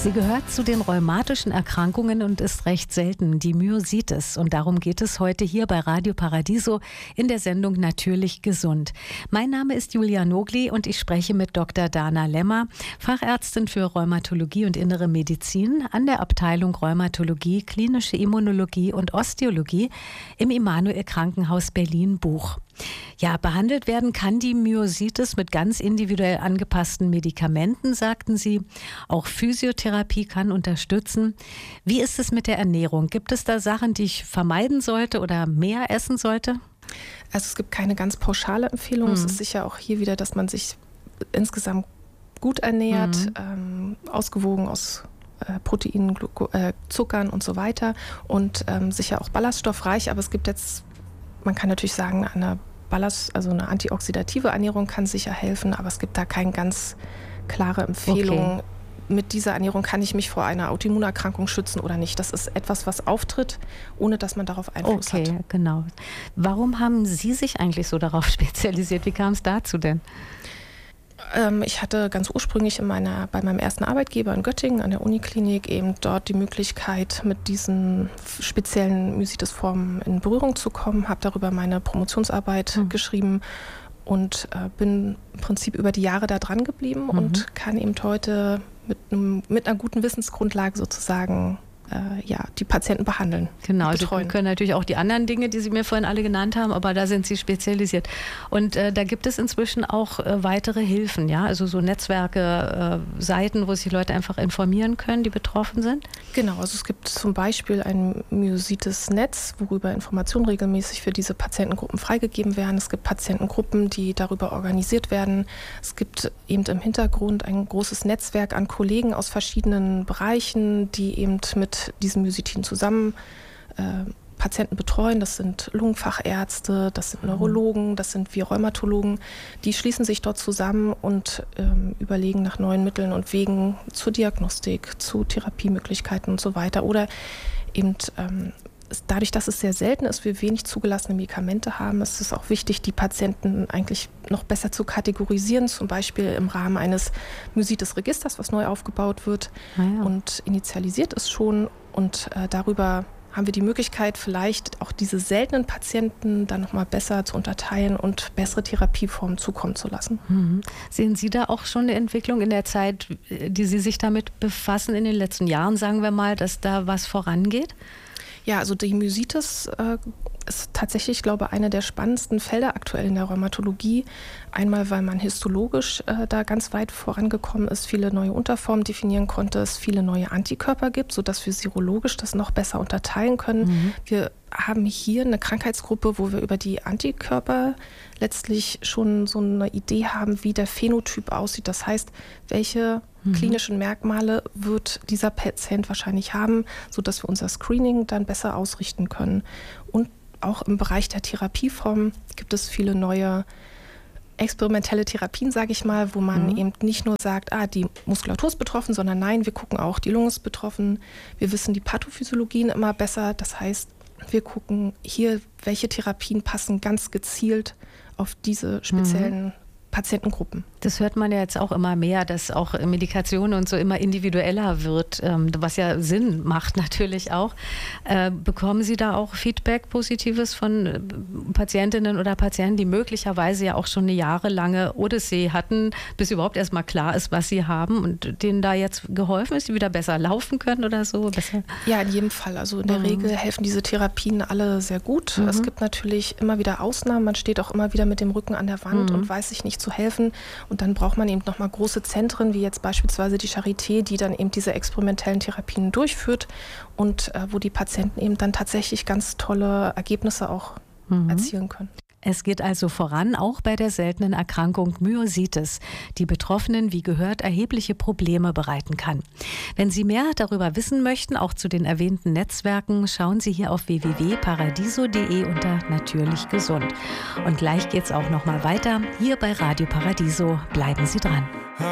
Sie gehört zu den rheumatischen Erkrankungen und ist recht selten, die Myositis. Und darum geht es heute hier bei Radio Paradiso in der Sendung Natürlich gesund. Mein Name ist Julia Nogli und ich spreche mit Dr. Dana Lemmer, Fachärztin für Rheumatologie und Innere Medizin an der Abteilung Rheumatologie, Klinische Immunologie und Osteologie im Immanuel Krankenhaus Berlin-Buch. Ja, behandelt werden kann die Myositis mit ganz individuell angepassten Medikamenten, sagten Sie. Auch Physiotherapie kann unterstützen. Wie ist es mit der Ernährung? Gibt es da Sachen, die ich vermeiden sollte oder mehr essen sollte? Also es gibt keine ganz pauschale Empfehlung. Es ist sicher auch hier wieder, dass man sich insgesamt gut ernährt, ausgewogen aus Proteinen, Zuckern und so weiter und sicher auch ballaststoffreich. Aber es gibt jetzt, man kann natürlich sagen, eine antioxidative Ernährung kann sicher helfen, aber es gibt da keine ganz klare Empfehlung. Okay. Mit dieser Ernährung kann ich mich vor einer Autoimmunerkrankung schützen oder nicht. Das ist etwas, was auftritt, ohne dass man darauf Einfluss hat. Okay, genau. Warum haben Sie sich eigentlich so darauf spezialisiert? Wie kam es dazu denn? Ich hatte ganz ursprünglich bei meinem ersten Arbeitgeber in Göttingen an der Uniklinik eben dort die Möglichkeit, mit diesen speziellen Myositis-Formen in Berührung zu kommen, habe darüber meine Promotionsarbeit geschrieben und bin im Prinzip über die Jahre da dran geblieben und kann eben heute mit einer guten Wissensgrundlage sozusagen die Patienten behandeln. Genau, Sie können natürlich auch die anderen Dinge, die Sie mir vorhin alle genannt haben, aber da sind Sie spezialisiert. Und da gibt es inzwischen auch weitere Hilfen, ja, also so Netzwerke, Seiten, wo sich die Leute einfach informieren können, die betroffen sind? Genau, also es gibt zum Beispiel ein Myositis-Netz, worüber Informationen regelmäßig für diese Patientengruppen freigegeben werden. Es gibt Patientengruppen, die darüber organisiert werden. Es gibt eben im Hintergrund ein großes Netzwerk an Kollegen aus verschiedenen Bereichen, die eben mit diesen Myositiden zusammen Patienten betreuen. Das sind Lungenfachärzte, das sind Neurologen, das sind wir Rheumatologen. Die schließen sich dort zusammen und überlegen nach neuen Mitteln und Wegen zur Diagnostik, zu Therapiemöglichkeiten und so weiter. Oder eben dadurch, dass es sehr selten ist, wir wenig zugelassene Medikamente haben, ist es auch wichtig, die Patienten eigentlich noch besser zu kategorisieren, zum Beispiel im Rahmen eines Myositis-Registers, was neu aufgebaut wird und initialisiert ist schon. Und darüber haben wir die Möglichkeit, vielleicht auch diese seltenen Patienten dann nochmal besser zu unterteilen und bessere Therapieformen zukommen zu lassen. Sehen Sie da auch schon eine Entwicklung in der Zeit, die Sie sich damit befassen, in den letzten Jahren, sagen wir mal, dass da was vorangeht? Ja, also die Myositis ist tatsächlich, glaube ich, eine der spannendsten Felder aktuell in der Rheumatologie. Einmal, weil man histologisch da ganz weit vorangekommen ist, viele neue Unterformen definieren konnte, es viele neue Antikörper gibt, sodass wir serologisch das noch besser unterteilen können. Wir haben hier eine Krankheitsgruppe, wo wir über die Antikörper letztlich schon so eine Idee haben, wie der Phänotyp aussieht. Das heißt, welche klinischen Merkmale wird dieser Patient wahrscheinlich haben, sodass wir unser Screening dann besser ausrichten können. Und auch im Bereich der Therapieformen gibt es viele neue experimentelle Therapien, sage ich mal, wo man eben nicht nur sagt, die Muskulatur ist betroffen, sondern nein, wir gucken auch, die Lunge ist betroffen. Wir wissen die Pathophysiologien immer besser. Das heißt, wir gucken hier, welche Therapien passen ganz gezielt auf diese speziellen Patientengruppen. Das hört man ja jetzt auch immer mehr, dass auch Medikation und so immer individueller wird, was ja Sinn macht natürlich auch. Bekommen Sie da auch Feedback, Positives von Patientinnen oder Patienten, die möglicherweise ja auch schon eine jahrelange Odyssee hatten, bis überhaupt erstmal klar ist, was sie haben und denen da jetzt geholfen ist, die wieder besser laufen können oder so? Besser? Ja, in jedem Fall. Also in der Regel helfen diese Therapien alle sehr gut. Es gibt natürlich immer wieder Ausnahmen. Man steht auch immer wieder mit dem Rücken an der Wand und weiß sich nicht zu helfen. Und dann braucht man eben nochmal große Zentren, wie jetzt beispielsweise die Charité, die dann eben diese experimentellen Therapien durchführt und wo die Patienten eben dann tatsächlich ganz tolle Ergebnisse auch erzielen können. Es geht also voran, auch bei der seltenen Erkrankung Myositis, die Betroffenen, wie gehört, erhebliche Probleme bereiten kann. Wenn Sie mehr darüber wissen möchten, auch zu den erwähnten Netzwerken, schauen Sie hier auf www.paradiso.de unter Natürlich gesund. Und gleich geht's auch noch mal weiter. Hier bei Radio Paradiso. Bleiben Sie dran.